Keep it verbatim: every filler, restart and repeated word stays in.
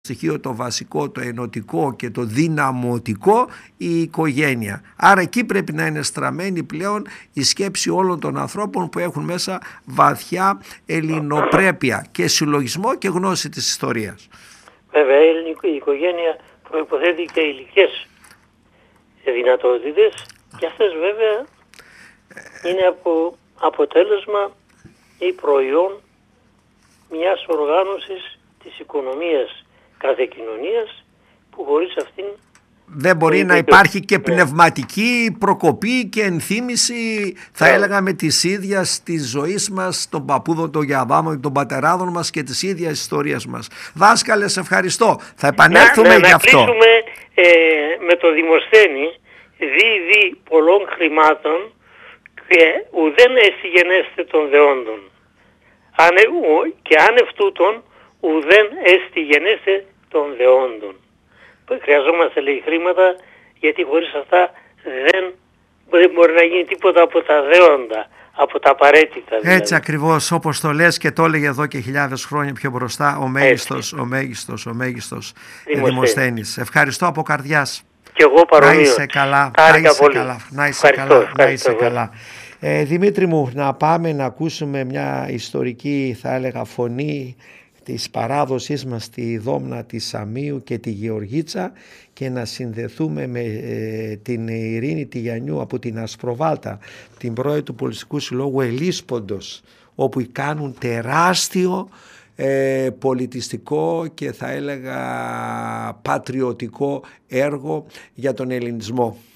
στοιχείο το βασικό, το ενωτικό και το δυναμωτικό, η οικογένεια. Άρα εκεί πρέπει να είναι στραμμένη πλέον η σκέψη όλων των ανθρώπων που έχουν μέσα βαθιά ελληνοπρέπεια και συλλογισμό και γνώση της ιστορίας. Βέβαια η οικογένεια προϋποθέτει και υλικές δυνατότητες και αυτές βέβαια είναι από αποτέλεσμα ή προϊόν μιας οργάνωσης της οικονομίας κάθε κοινωνίας που χωρίς αυτήν δεν μπορεί να υπάρχει και πνευματική προκοπή και ενθύμηση, θα yeah. έλεγαμε, της ίδιας της ζωής μας, των παππούδων, των γιαβάμων, των πατεράδων μας και της ίδιας ιστορίας μας. Δάσκαλε, σε ευχαριστώ. Θα επανέλθουμε να, γι' να αυτό. Να κλείσουμε ε, με το Δημοσθένη, δι δι πολλών χρημάτων και ουδέν εστιγενέστε των δεόντων. Ανε, και άνευ τούτων ουδέν εστιγενέστε των δεόντων. Χρειαζόμαστε, λέει, χρήματα, γιατί χωρίς αυτά δεν, δεν μπορεί να γίνει τίποτα από τα δέοντα, από τα απαραίτητα. Δηλαδή. Έτσι ακριβώς, όπως το λες και το έλεγε εδώ και χιλιάδες χρόνια πιο μπροστά ο μέγιστος, ο μέγιστος, ο μέγιστος Δημοσθένης. Ευχαριστώ από καρδιάς. Και εγώ παρομοίως. Να είσαι καλά, να είσαι καλά, να είσαι ευχαριστώ, καλά, ευχαριστώ, να είσαι ευχαριστώ. καλά. Ε, Δημήτρη μου, να πάμε να ακούσουμε μια ιστορική, θα έλεγα, φωνή της παράδοσής μας στη Δόμνα της Σαμίου και τη Γεωργίτσα και να συνδεθούμε με ε, την Ειρήνη Τηγιαννιού από την Ασπροβάλτα, την πρόεδρο του Πολιτιστικού Συλλόγου Ελίσποντος, όπου κάνουν τεράστιο ε, πολιτιστικό και θα έλεγα πατριωτικό έργο για τον ελληνισμό.